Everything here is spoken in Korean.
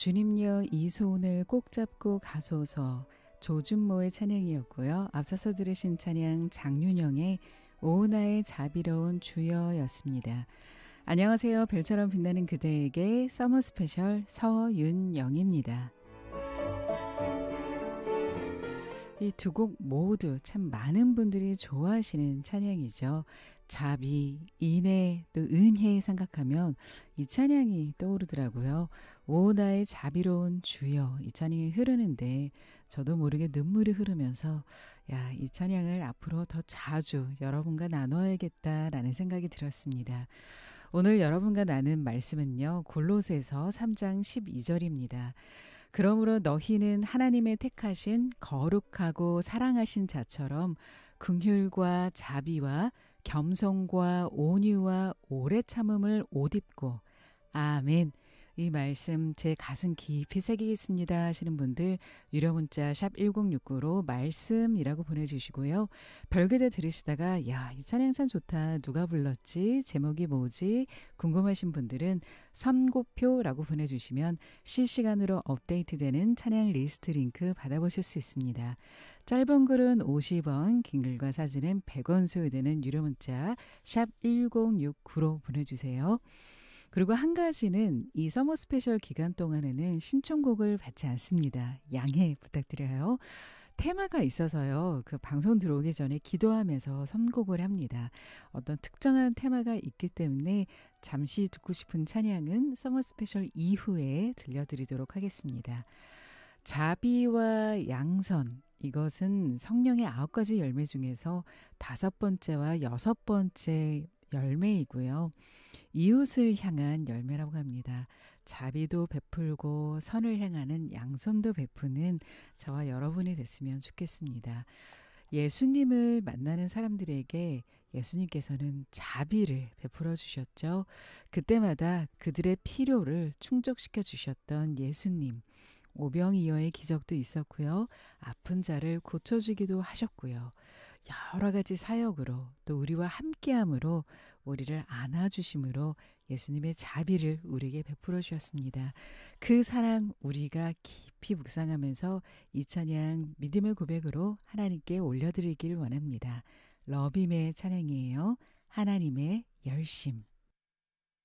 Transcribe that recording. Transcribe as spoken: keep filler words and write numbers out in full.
주님여 이 손을 꼭 잡고 가소서. 조준모의 찬양이었고요. 앞서서 들으신 찬양 장윤영의 오나의 자비로운 주여였습니다. 안녕하세요. 별처럼 빛나는 그대에게 서머 스페셜 서윤영입니다. 이 두 곡 모두 참 많은 분들이 좋아하시는 찬양이죠. 자비, 인애, 또 은혜 생각하면 이 찬양이 떠오르더라고요. 오 나의 자비로운 주여, 이 찬양이 흐르는데 저도 모르게 눈물이 흐르면서 야, 이 찬양을 앞으로 더 자주 여러분과 나눠야겠다라는 생각이 들었습니다. 오늘 여러분과 나눈 말씀은요. 골로새서 삼 장 십이 절입니다. 그러므로 너희는 하나님의 택하신 거룩하고 사랑하신 자처럼 긍휼과 자비와 겸손과 온유와 오래 참음을 옷 입고 아멘. 이 말씀 제 가슴 깊이 새기겠습니다 하시는 분들 유료 문자 샵 일공육구로 말씀이라고 보내주시고요. 별그대 들으시다가 야, 이 찬양 참 좋다. 누가 불렀지? 제목이 뭐지? 궁금하신 분들은 선곡표라고 보내주시면 실시간으로 업데이트되는 찬양 리스트 링크 받아보실 수 있습니다. 짧은 글은 오십 원, 긴 글과 사진은 백 원 소요되는 유료 문자 샵 일공육구로 보내주세요. 그리고 한 가지는 이 서머 스페셜 기간 동안에는 신청곡을 받지 않습니다. 양해 부탁드려요. 테마가 있어서요. 그 방송 들어오기 전에 기도하면서 선곡을 합니다. 어떤 특정한 테마가 있기 때문에 잠시 듣고 싶은 찬양은 서머 스페셜 이후에 들려드리도록 하겠습니다. 자비와 양선, 이것은 성령의 아홉 가지 열매 중에서 다섯 번째와 여섯 번째 열매이고요. 이웃을 향한 열매라고 합니다. 자비도 베풀고 선을 행하는 양손도 베푸는 저와 여러분이 됐으면 좋겠습니다. 예수님을 만나는 사람들에게 예수님께서는 자비를 베풀어 주셨죠. 그때마다 그들의 필요를 충족시켜 주셨던 예수님. 오병이어의 기적도 있었고요. 아픈 자를 고쳐주기도 하셨고요. 여러 가지 사역으로 또 우리와 함께함으로 우리를 안아주심으로 예수님의 자비를 우리에게 베풀어 주셨습니다. 그 사랑 우리가 깊이 묵상하면서 이 찬양 믿음의 고백으로 하나님께 올려드리길 원합니다. 러빔의 찬양이에요. 하나님의 열심.